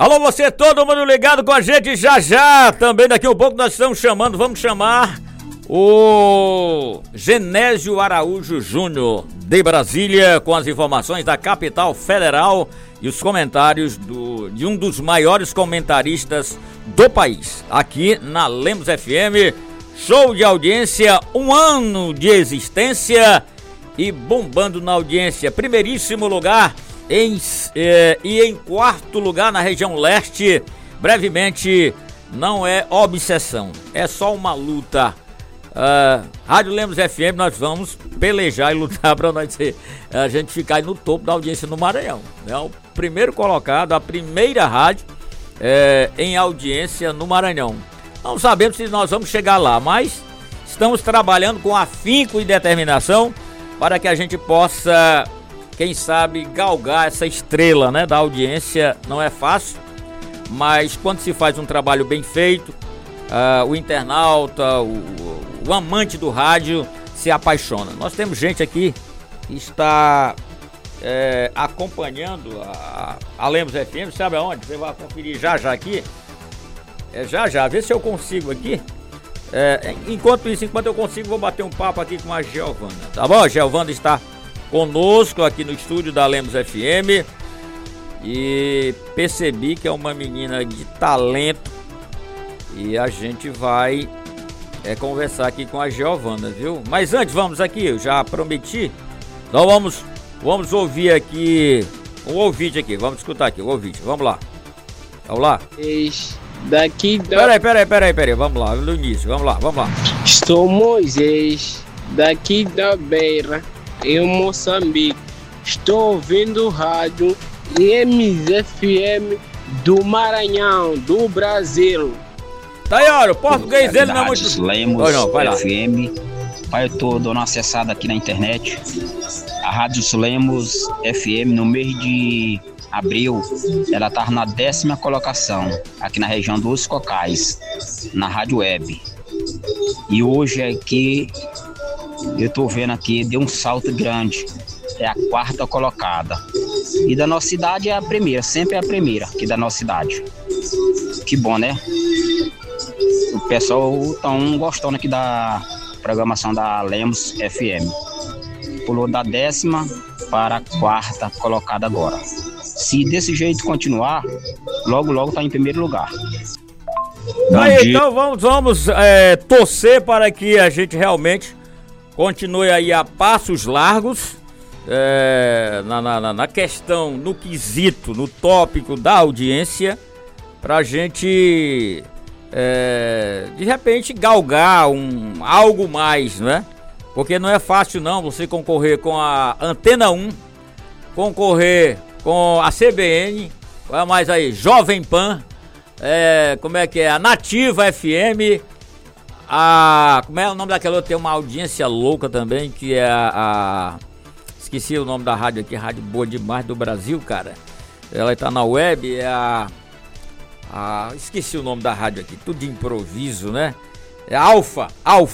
Alô, você, todo mundo ligado com a gente já já. Também daqui a um pouco nós estamos chamando, vamos chamar o Genésio Araújo Júnior de Brasília com as informações da capital federal e os comentários de um dos maiores comentaristas do país. Aqui na Lemos FM, show de audiência, 1 ano de existência e bombando na audiência. Primeiríssimo lugar e em quarto lugar na região leste. Brevemente, não é obsessão, é só uma luta. Rádio Lemos FM, nós vamos pelejar e lutar para a gente ficar aí no topo da audiência no Maranhão. É o primeiro colocado, a primeira rádio em audiência no Maranhão. Não sabemos se nós vamos chegar lá, mas estamos trabalhando com afinco e determinação para que a gente possa, quem sabe, galgar essa estrela, né, da audiência. Não é fácil, mas quando se faz um trabalho bem feito, o internauta, o amante do rádio se apaixona. Nós temos gente aqui que está acompanhando a Lemos FM, sabe aonde? Você vai conferir já aqui. Já, vê se eu consigo aqui. Enquanto eu consigo, vou bater um papo aqui com a Giovana, tá bom? A Giovana está conosco aqui no estúdio da Lemos FM e percebi que é uma menina de talento e a gente vai conversar aqui com a Giovana, viu? Mas antes, vamos aqui, eu já prometi, então vamos ouvir aqui um ouvinte aqui, vamos escutar aqui o ouvinte, vamos lá. Peraí, vamos lá, no início, vamos lá. Estou Moisés, daqui da Beira, em Moçambique. Estou ouvindo rádio Lemos FM do Maranhão, do Brasil. Tá aí, olha, o português dele não é muito... Lemos FM, pai, eu tô dando uma acessada aqui na internet. A Rádio Lemos FM, no mês de abril, ela tá na 10ª colocação, aqui na região dos Cocais, na Rádio Web. E hoje aqui, eu tô vendo aqui, deu um salto grande, é a 4ª colocada. E da nossa cidade é a primeira, sempre é a primeira aqui da nossa cidade. Que bom, né? O pessoal tão gostando aqui da programação da Lemos FM. Pulou da 10ª para a 4ª colocada agora. Se desse jeito continuar, logo tá em primeiro lugar. Aí, então vamos torcer para que a gente realmente continue aí a passos largos na questão, no quesito, no tópico da audiência, pra gente de repente galgar algo mais, né? Porque não é fácil não você concorrer com a Antena 1, concorrer com a CBN, olha mais aí, Jovem Pan, como é que é? A Nativa FM, como é o nome daquela outra? Tem uma audiência louca também, que é esqueci o nome da rádio aqui, rádio boa demais do Brasil, cara. Ela tá na web, esqueci o nome da rádio aqui, tudo de improviso, né? É Alfa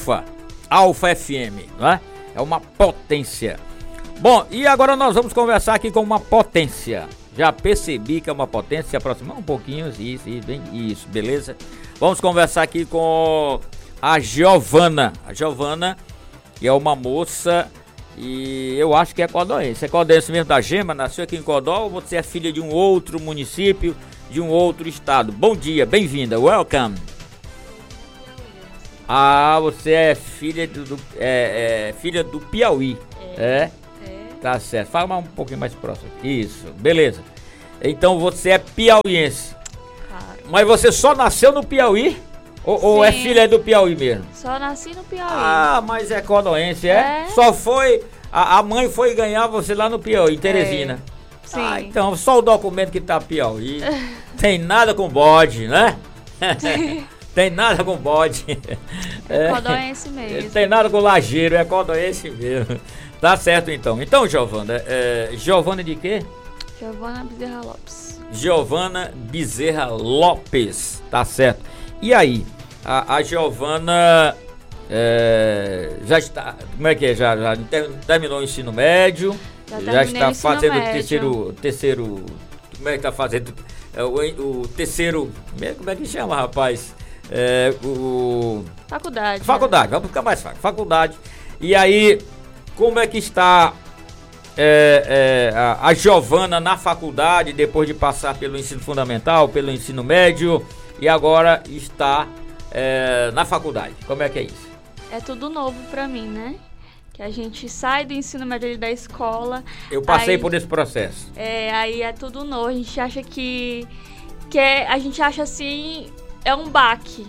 FM, né? É uma potência. Bom, e agora nós vamos conversar aqui com uma potência. Já percebi que é uma potência, se aproximar um pouquinho, isso, beleza? Vamos conversar aqui com a Giovana. A Giovana, que é uma moça, e eu acho que é codoense. É codoense mesmo da Gema, nasceu aqui em Codó, ou você é filha de um outro município, de um outro estado? Bom dia, bem-vinda, welcome. Você é filha filha do Piauí, Tá certo, fala um pouquinho mais próximo. Isso, beleza. Então você é piauiense. Claro. Mas você só nasceu no Piauí? Ou é filha do Piauí mesmo? Só nasci no Piauí. Mas é codoense, Só foi... A mãe foi ganhar você lá no Piauí, em Teresina. Sim. Então só o documento que tá Piauí. Tem nada com bode, né? Tem nada com bode. É codoense mesmo. Tem nada com lajeiro, é codoense mesmo. Tá certo então. Então, Giovana, Giovana de quê? Giovana Bezerra Lopes. Giovana Bezerra Lopes, tá certo. E aí, a Giovana já está, como é que é? Já terminou o ensino médio? Já está fazendo o terceiro, como é que tá fazendo? o terceiro, como é que chama, rapaz? Faculdade. Faculdade, vamos ficar mais fácil. Faculdade. E aí, como é que está a Giovana na faculdade, depois de passar pelo ensino fundamental, pelo ensino médio, e agora está na faculdade? Como é que é isso? É tudo novo pra mim, né? Que a gente sai do ensino médio ali da escola. Eu passei por esse processo. Aí é tudo novo. A gente acha a gente acha assim, é um baque.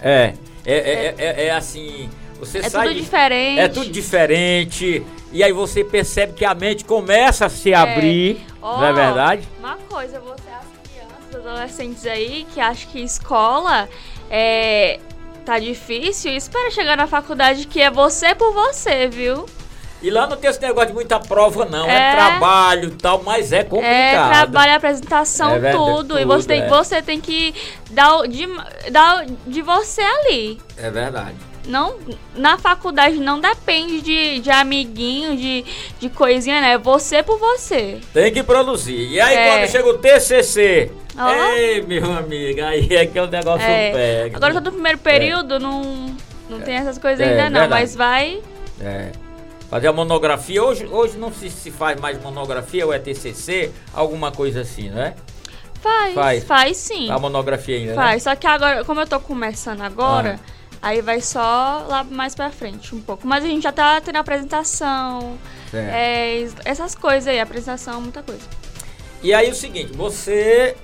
É assim, você sai... Tudo diferente. É tudo diferente. E aí você percebe que a mente começa a se abrir, não é verdade? Uma coisa, você, as crianças, adolescentes aí, que acham que escola tá difícil, espera chegar na faculdade, que é você por você, viu? E lá não tem esse negócio de muita prova, não. É trabalho e tal, mas é complicado. Trabalho, apresentação, tudo. E você tem que dar de você ali. É verdade. Não, na faculdade não depende de amiguinho, de coisinha, né? É você por você. Tem que produzir. E aí quando chega o TCC... Ei, meu amigo, aí é que o negócio pega. Agora eu tô no primeiro período, não tem essas coisas ainda não, verdade. Mas vai... Fazer a monografia, hoje não se faz mais monografia, ou é TCC, alguma coisa assim, não é? Faz sim. A monografia ainda, Faz, só que agora, como eu tô começando agora, aí vai só lá mais pra frente um pouco. Mas a gente já tá tendo apresentação, essas coisas aí, apresentação, muita coisa. E aí o seguinte, você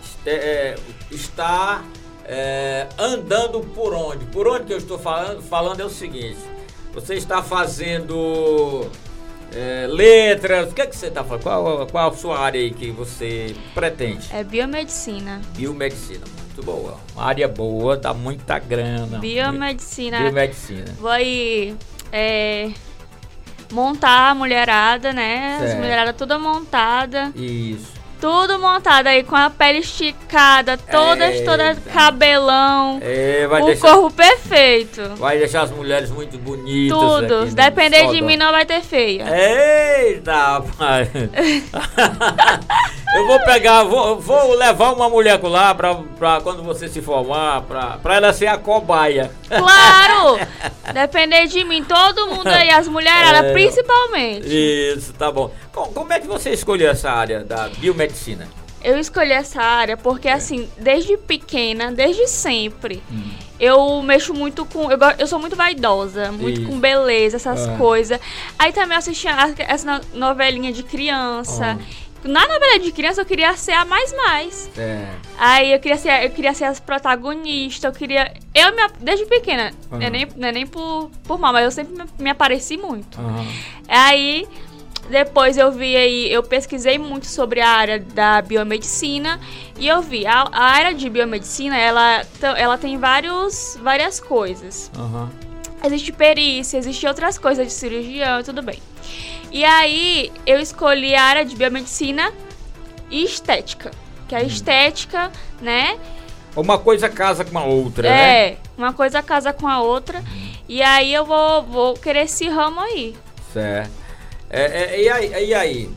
está andando por onde? Por onde que eu estou falando? Falando é o seguinte, você está fazendo letras, o que é que você está fazendo? Qual a sua área aí que você pretende? É biomedicina. Biomedicina, muito boa. Uma área boa, dá muita grana. Biomedicina. Vou aí montar a mulherada, né? Certo. As mulheradas toda montada. Isso. Tudo montado aí, com a pele esticada, toda cabelão, corpo perfeito. Vai deixar as mulheres muito bonitas. Tudo, se depender de mim não vai ter feia. Eita, rapaz. Eu vou pegar, vou levar uma mulher lá pra quando você se formar, pra ela ser a cobaia. Claro, depender de mim, todo mundo aí, as mulheradas principalmente. Isso, tá bom. Como é que você escolheu essa área da biomedicina? Eu escolhi essa área porque, assim, desde pequena, desde sempre, eu mexo muito com... Eu sou muito vaidosa, muito com beleza, essas coisas. Aí também eu assistia essa novelinha de criança. Na novela de criança eu queria ser a mais. Aí eu queria ser as protagonistas, desde pequena, não é nem por mal, mas eu sempre me apareci muito. Aí... Depois eu pesquisei muito sobre a área da biomedicina e eu vi, a área de biomedicina, ela tem várias coisas. Existe perícia, existe outras coisas de cirurgião e tudo bem. E aí eu escolhi a área de biomedicina e estética, que a estética, né? Uma coisa casa com a outra, né? Uma coisa casa com a outra. E aí eu vou querer esse ramo aí. Certo. E aí,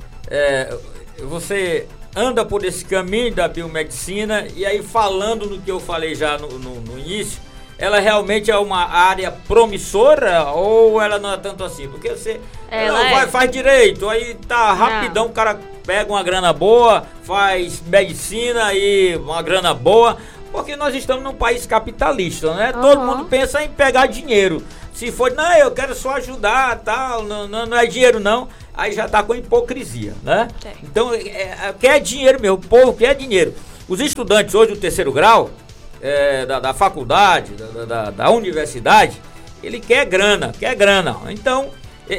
você anda por esse caminho da biomedicina e aí falando no que eu falei já no início, ela realmente é uma área promissora ou ela não é tanto assim? Porque você faz direito, aí tá rapidão, o cara pega uma grana boa, faz medicina e uma grana boa, porque nós estamos num país capitalista, né? Todo mundo pensa em pegar dinheiro. Se for, não, eu quero só ajudar, tal, não é dinheiro não, aí já tá com hipocrisia, né? Então, quer dinheiro mesmo, o povo quer dinheiro. Os estudantes hoje do terceiro grau, da faculdade, da universidade, ele quer grana. Então,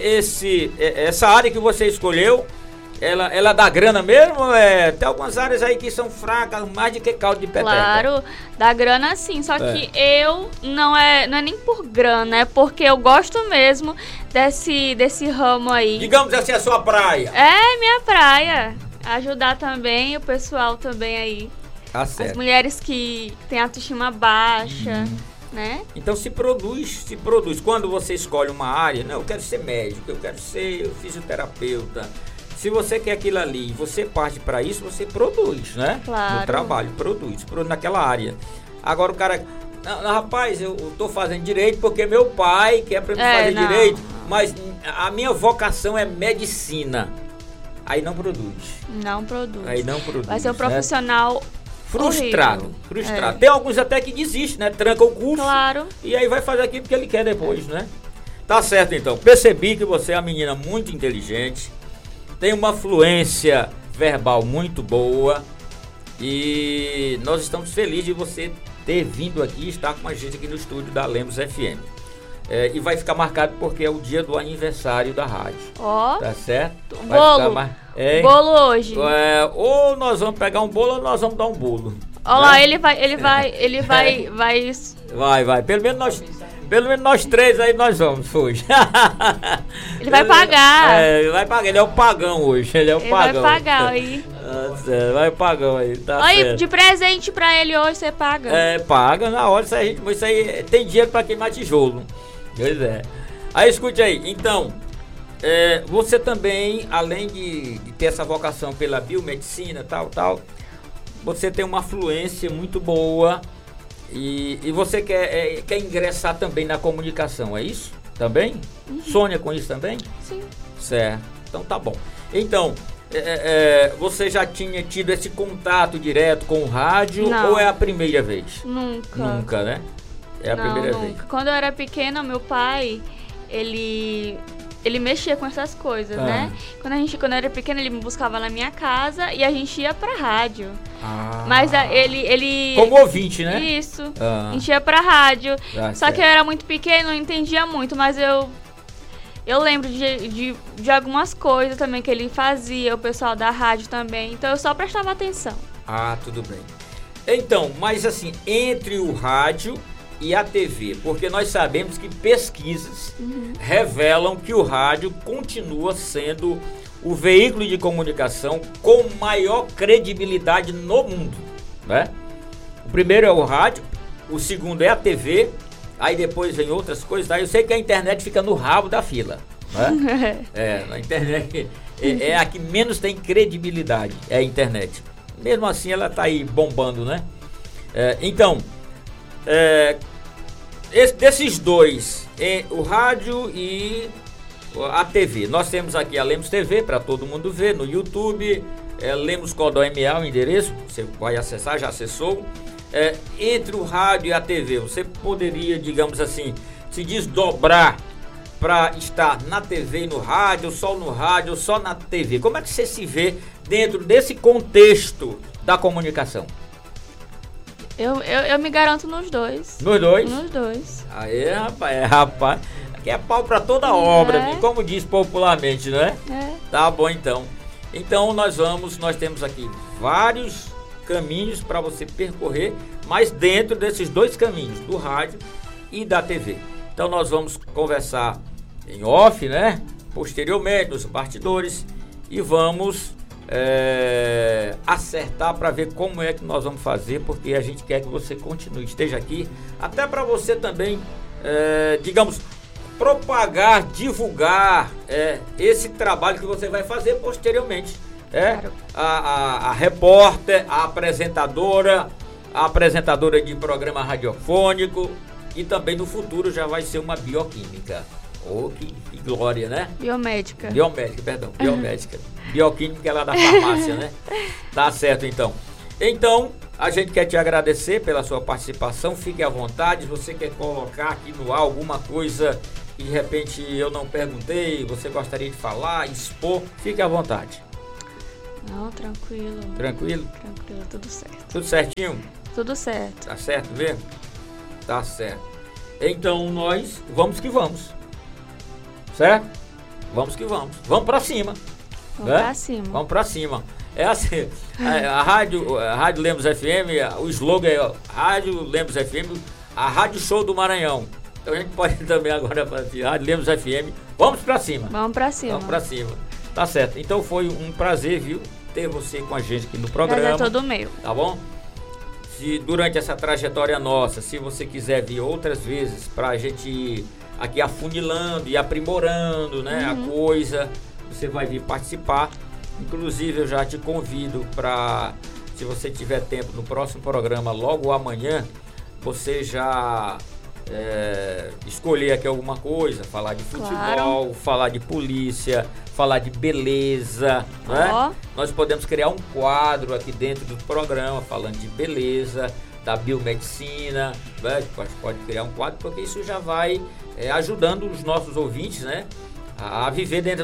essa área que você escolheu, ela dá grana mesmo? Tem algumas áreas aí que são fracas, mais do que caldo de peteca. Claro, dá grana sim, só que não é nem por grana, é porque eu gosto mesmo desse ramo aí. Digamos assim, a sua praia. É minha praia. Ajudar também o pessoal também aí. Tá certo. As mulheres que têm autoestima baixa, né? Então se produz. Quando você escolhe uma área, não, eu quero ser médico, eu quero ser fisioterapeuta. Se você quer aquilo ali e você parte para isso, você produz, né? Claro. No trabalho, produz naquela área. Agora o cara... Não, rapaz, eu tô fazendo direito porque meu pai quer para mim fazer direito, mas a minha vocação é medicina. Aí não produz. Não produz. Aí não produz. Vai ser um profissional frustrado. Tem alguns até que desistem, né? Tranca o curso. Claro. E aí vai fazer aquilo que ele quer depois, né? Tá certo, então. Percebi que você é uma menina muito inteligente, tem uma fluência verbal muito boa e nós estamos felizes de você ter vindo aqui e estar com a gente aqui no estúdio da Lemos FM. E vai ficar marcado porque é o dia do aniversário da rádio. Ó. Tá certo? Bolo. Bolo hoje. Ou nós vamos pegar um bolo ou nós vamos dar um bolo. Olha lá, ele vai. Vai. Pelo menos nós três aí nós vamos hoje. Ele vai pagar. Ele vai pagar. Ele é o pagão hoje. Ele vai pagar aí. Vai pagão aí, tá aí, certo. De presente pra ele hoje você paga. Paga na hora. Isso aí tem dinheiro pra queimar tijolo. Pois é. Aí escute aí. Então, você também, além de ter essa vocação pela biomedicina, tal, você tem uma fluência muito boa. E você quer ingressar também na comunicação, é isso? Também? Uhum. Sonha com isso também? Sim. Certo, então tá bom. Então, você já tinha tido esse contato direto com o rádio? Não. Ou é a primeira vez? Nunca, né? É a primeira vez. Quando eu era pequena, meu pai, ele mexia com essas coisas, né? Quando eu era pequena, ele me buscava na minha casa e a gente ia pra rádio. Mas ele... Como ouvinte, né? Isso. A gente ia pra rádio. Só que eu era muito pequena, não entendia muito, mas eu lembro de algumas coisas também que ele fazia, o pessoal da rádio também. Então eu só prestava atenção. Tudo bem. Então, mas assim, entre o rádio e a TV, porque nós sabemos que pesquisas revelam que o rádio continua sendo o veículo de comunicação com maior credibilidade no mundo, né? O primeiro é o rádio, o segundo é a TV, aí depois vem outras coisas, aí eu sei que a internet fica no rabo da fila, né? A internet é a que menos tem credibilidade, é a internet. Mesmo assim ela tá aí bombando, né? Então, desses dois, o rádio e a TV, nós temos aqui a Lemos TV para todo mundo ver no YouTube, Lemos Codó MA, o endereço, você vai acessar, já acessou. Entre o rádio e a TV, você poderia, digamos assim, se desdobrar para estar na TV e no rádio, só na TV. Como é que você se vê dentro desse contexto da comunicação? Eu me garanto nos dois. Nos dois? Nos dois. Aí, rapaz, aqui é pau pra toda obra, como diz popularmente, né? Tá bom, então. Então nós temos aqui vários caminhos para você percorrer, mas dentro desses dois caminhos, do rádio e da TV. Então nós vamos conversar em off, né? Posteriormente, nos bastidores, e vamos acertar para ver como é que nós vamos fazer, porque a gente quer que você continue, esteja aqui, até para você também, digamos, propagar, divulgar esse trabalho que você vai fazer posteriormente. Claro. A repórter, a apresentadora de programa radiofônico, e também no futuro já vai ser uma bioquímica. Que glória, né? Biomédica. Bioquímica é lá da farmácia, né? Tá certo, então. Então, a gente quer te agradecer pela sua participação. Fique à vontade. Se você quer colocar aqui no ar alguma coisa que de repente eu não perguntei, você gostaria de falar, expor, fique à vontade. Não, tranquilo. Tranquilo? Tranquilo, tudo certo. Tudo certinho? Tudo certo. Tá certo mesmo? Tá certo. Então nós vamos que vamos. Certo? Vamos que vamos. Vamos pra cima. Vamos pra cima. É assim, a Rádio Lemos FM, o slogan é Rádio Lemos FM, a Rádio Show do Maranhão. Então a gente pode também agora fazer Rádio Lemos FM. Vamos pra cima. Vamos pra cima. Vamos pra cima. Tá certo. Então foi um prazer, viu, ter você com a gente aqui no programa. Prazer é todo meu. Tá bom? Se durante essa trajetória nossa, se você quiser vir outras vezes pra gente ir aqui afunilando e aprimorando, né, a coisa, você vai vir participar. Inclusive eu já te convido para, se você tiver tempo no próximo programa, logo amanhã, você já escolher aqui alguma coisa, falar de futebol, claro, falar de polícia, falar de beleza, né? Nós podemos criar um quadro aqui dentro do programa falando de beleza, da biomedicina, né? Pode criar um quadro, porque isso já vai ajudando os nossos ouvintes, né, a viver dentro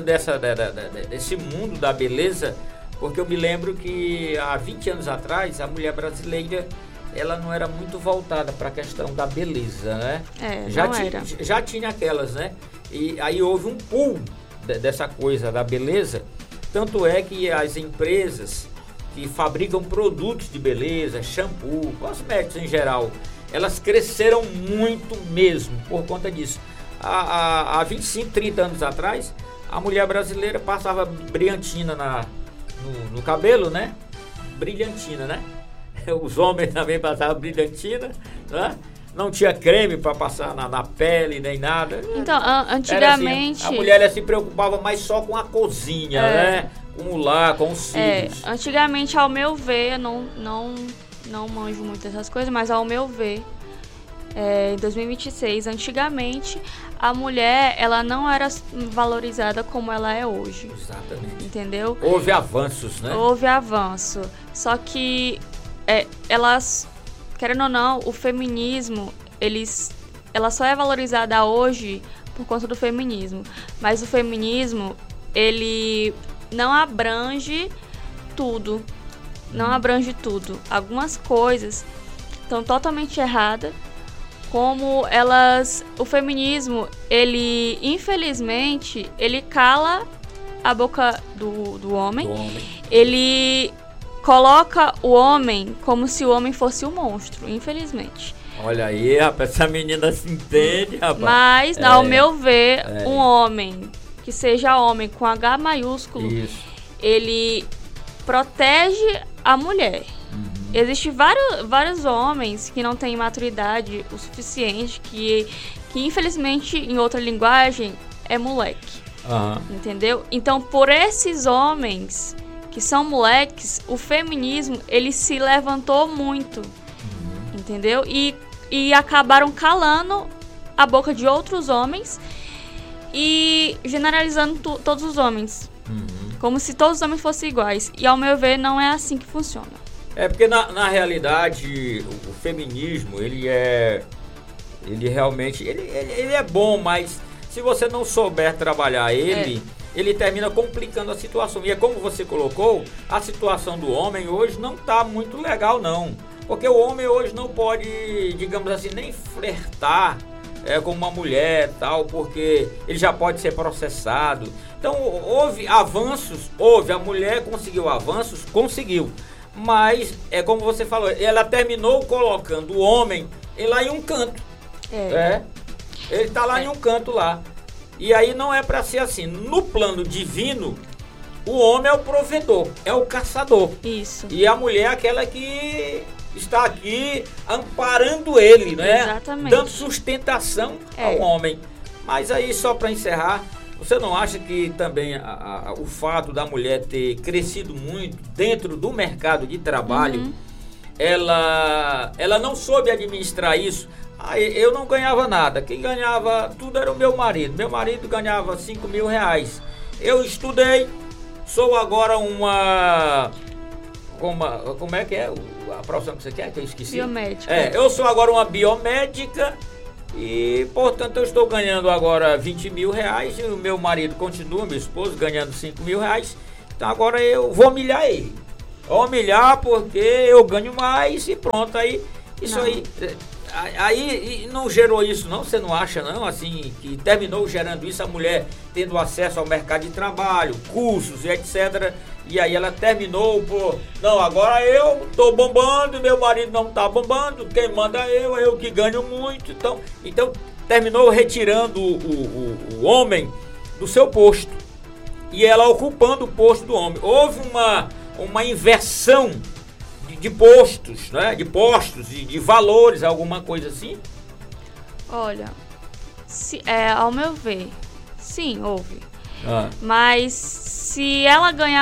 desse mundo da beleza, porque eu me lembro que há 20 anos atrás a mulher brasileira ela não era muito voltada para a questão da beleza, né? Já tinha aquelas, né? E aí houve um pulo dessa coisa da beleza, tanto é que as empresas que fabricam produtos de beleza, shampoo, cosméticos em geral, elas cresceram muito mesmo por conta disso. Há 25, 30 anos atrás, a mulher brasileira passava brilhantina no cabelo, né? Brilhantina, né? Os homens também passavam brilhantina, né? Não tinha creme para passar na pele, nem nada. Então, antigamente... Assim, a mulher ela se preocupava mais só com a cozinha, né? Com o lar, com os cílios. Antigamente, ao meu ver, não manjo muito dessas coisas, mas ao meu ver, em 2026, antigamente, a mulher, ela não era valorizada como ela é hoje. Exatamente. Entendeu? Houve avanços, né? Houve avanço. Só que elas, querendo ou não, o feminismo, ela só é valorizada hoje por conta do feminismo. Mas o feminismo, ele não abrange tudo. Não abrange tudo. Algumas coisas estão totalmente erradas. Como o feminismo, ele, infelizmente, ele cala a boca do homem. Ele coloca o homem como se o homem fosse um monstro, infelizmente. Olha aí, rapaz, essa menina se entende, rapaz. Mas, ao meu ver, um homem que seja homem com H maiúsculo, isso, ele protege a mulher. Existem vários homens que não têm maturidade o suficiente, que infelizmente, em outra linguagem, é moleque. Entendeu? Então, por esses homens que são moleques, o feminismo, ele se levantou muito. Entendeu? E acabaram calando a boca de outros homens e generalizando todos os homens. Como se todos os homens fossem iguais. E, ao meu ver, não é assim que funciona. Porque na realidade o feminismo ele realmente ele é bom, mas se você não souber trabalhar ele termina complicando a situação. E é como você colocou, a situação do homem hoje não está muito legal não, porque o homem hoje não pode, digamos assim, nem flertar com uma mulher tal, porque ele já pode ser processado. Então houve avanços, a mulher conseguiu avanços, mas é como você falou, ela terminou colocando o homem lá em um canto. Ele está lá em um canto lá. E aí não é para ser assim. No plano divino, o homem é o provedor, é o caçador. Isso. E a mulher é aquela que está aqui amparando ele, né? Exatamente. Dando sustentação ao homem. Mas aí, só para encerrar, você não acha que também o fato da mulher ter crescido muito dentro do mercado de trabalho, ela não soube administrar isso? Eu não ganhava nada, quem ganhava tudo era o meu marido. Meu marido ganhava R$5.000. Eu estudei, sou agora como é que é a profissão que você quer, que eu esqueci? Biomédica. Eu sou agora uma biomédica. E, portanto, eu estou ganhando agora R$20.000 e o meu marido continua, meu esposo, ganhando R$5.000. Então agora eu vou humilhar ele. Vou humilhar porque eu ganho mais e pronto. Aí, isso aí não gerou isso não? Você não acha não? Assim, que terminou gerando isso, a mulher tendo acesso ao mercado de trabalho, cursos e etc. E aí ela terminou por... Não, agora eu tô bombando, meu marido não tá bombando, quem manda é eu que ganho muito. Então terminou retirando o homem do seu posto. E ela ocupando o posto do homem. Houve uma inversão de postos, né? De postos, de valores, alguma coisa assim? Olha, ao meu ver, sim, houve. Mas se ela ganhar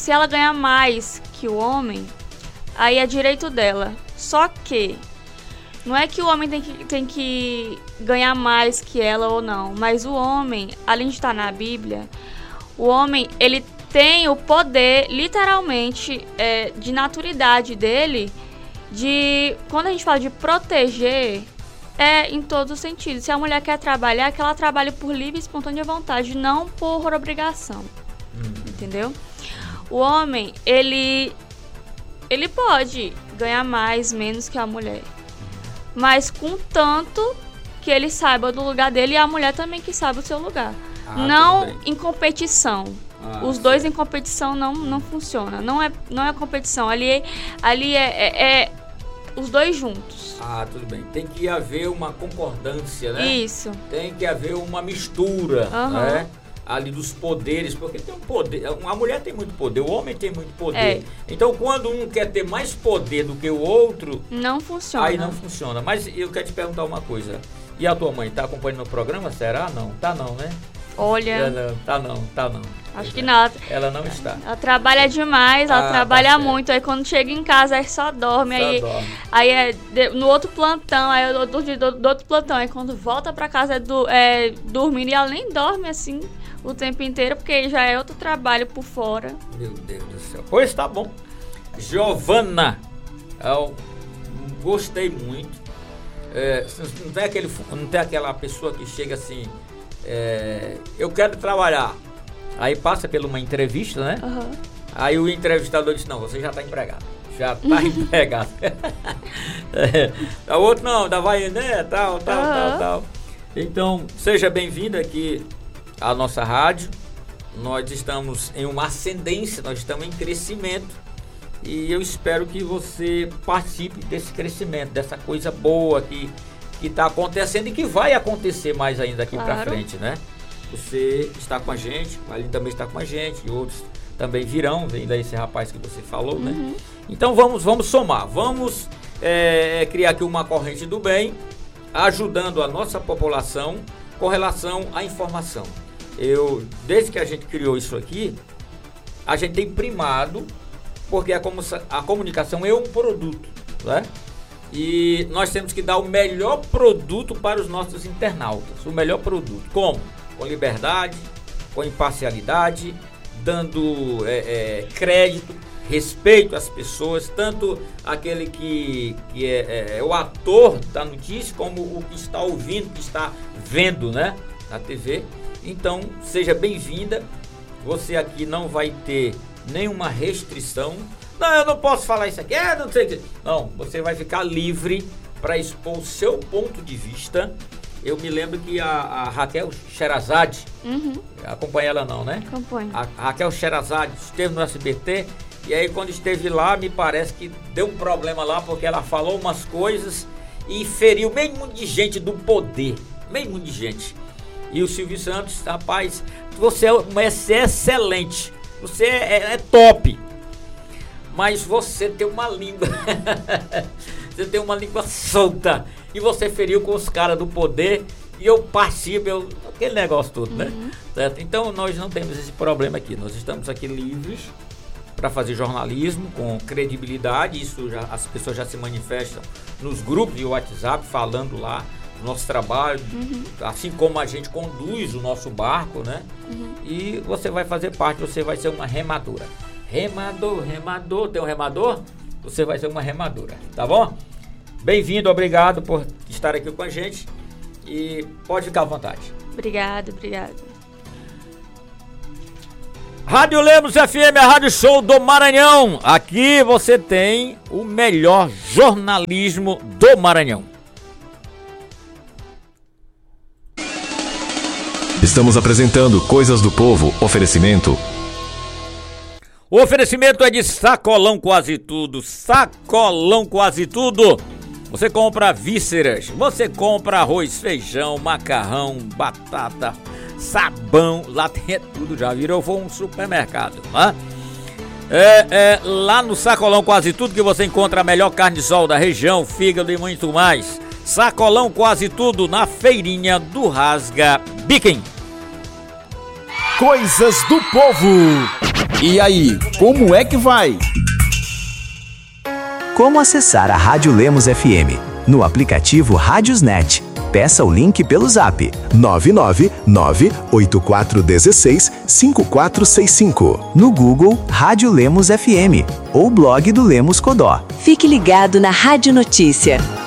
se ela ganhar mais que o homem, aí é direito dela. Só que não é que o homem tem que ganhar mais que ela ou não, mas o homem, além de estar na Bíblia, o homem, ele tem o poder, literalmente, de naturalidade dele, de, quando a gente fala de proteger, em todos os sentidos. Se a mulher quer trabalhar, que ela trabalhe por livre e espontânea vontade, não por obrigação. Entendeu? O homem, ele pode ganhar mais, menos que a mulher. Mas contanto que ele saiba do lugar dele e a mulher também que saiba o seu lugar. Não em competição. Os dois em competição não funciona. Não é competição. Ali é os dois juntos. Tudo bem. Tem que haver uma concordância, né? Isso. Tem que haver uma mistura, né? Ali dos poderes, porque tem um poder. A mulher tem muito poder, o homem tem muito poder. Então, quando um quer ter mais poder do que o outro, não funciona. Aí não funciona. Mas eu quero te perguntar uma coisa. E a tua mãe tá acompanhando o programa? Será? Não. Tá não, né? Olha. Tá não. Acho que não. Ela não está. Ela trabalha demais, ela trabalha muito. Aí quando chega em casa, aí só dorme. Aí é no outro plantão, aí do outro plantão. Aí quando volta pra casa dormindo. E ela nem dorme assim o tempo inteiro, porque já é outro trabalho por fora. Meu Deus do céu. Pois tá bom. Giovana, eu gostei muito. Não tem aquela pessoa que chega assim, eu quero trabalhar. Aí passa por uma entrevista, né? Aí o entrevistador diz, não, você já está empregado. Já está empregado. O outro não, ainda vai, né? Tal. Então, seja bem-vindo aqui à nossa rádio. Nós estamos em uma ascendência, nós estamos em crescimento. E eu espero que você participe desse crescimento, dessa coisa boa que está acontecendo e que vai acontecer mais ainda daqui para frente, né? Você está com a gente, o Aline também está com a gente, e outros também virão, vem daí esse rapaz que você falou, né? Então vamos somar, vamos criar aqui uma corrente do bem, ajudando a nossa população com relação à informação. Desde que a gente criou isso aqui, a gente tem primado, porque a comunicação é um produto, né? E nós temos que dar o melhor produto para os nossos internautas, o melhor produto. Como? Com liberdade, com imparcialidade, dando crédito, respeito às pessoas, tanto aquele que é o ator da notícia, como o que está ouvindo, que está vendo, né, na TV. Então, seja bem-vinda. Você aqui não vai ter nenhuma restrição. Não, eu não posso falar isso aqui, não sei o que. Não, você vai ficar livre para expor o seu ponto de vista. Eu me lembro que a Raquel Sherazade, acompanha ela não, né? Acompanho. A Raquel Sherazade esteve no SBT, e aí quando esteve lá, me parece que deu um problema lá, porque ela falou umas coisas e feriu meio mundo de gente do poder, meio mundo de gente. E o Silvio Santos, rapaz, você é excelente, você é top, mas você tem uma língua, você tem uma língua solta, e você feriu com os caras do poder, e eu participo, aquele negócio todo, né? Certo? Então nós não temos esse problema aqui, nós estamos aqui livres para fazer jornalismo com credibilidade. Isso as pessoas já se manifestam nos grupos de WhatsApp, falando lá do nosso trabalho, assim como a gente conduz o nosso barco, né? E você vai fazer parte, você vai ser uma remadora. Remador, tem um remador? Você vai ser uma remadora, tá bom? Bem-vindo, obrigado por estar aqui com a gente e pode ficar à vontade. Obrigado. Rádio Lemos FM, a Rádio Show do Maranhão. Aqui você tem o melhor jornalismo do Maranhão. Estamos apresentando Coisas do Povo. Oferecimento. O oferecimento é de Sacolão Quase Tudo. Sacolão Quase Tudo. Você compra vísceras, você compra arroz, feijão, macarrão, batata, sabão, lá tem tudo, já virou um supermercado, né? Lá no Sacolão Quase Tudo que você encontra a melhor carne de sol da região, fígado e muito mais. Sacolão Quase Tudo, na feirinha do Rasga Biquem. Coisas do Povo. E aí, como é que vai? Como acessar a Rádio Lemos FM? No aplicativo Rádiosnet. Peça o link pelo zap 999-8416-5465. No Google, Rádio Lemos FM ou blog do Lemos Codó. Fique ligado na Rádio Notícia.